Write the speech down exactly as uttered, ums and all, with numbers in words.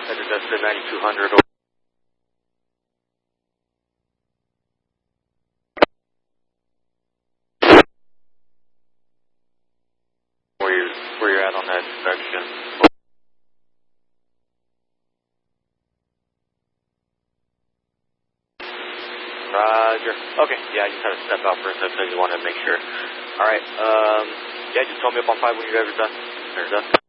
That's the ninety-two hundred. Where you're, where you're at on that inspection. Roger. Okay, yeah, I just had to step out for a second, so I just wanted to make sure. Alright, um, yeah, just call me up on five when you guys are done. Are done.